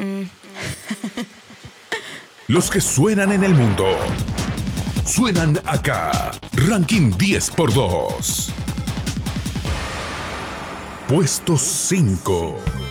Los que suenan en el mundo, suenan acá. Ranking 10x2. Puesto 5.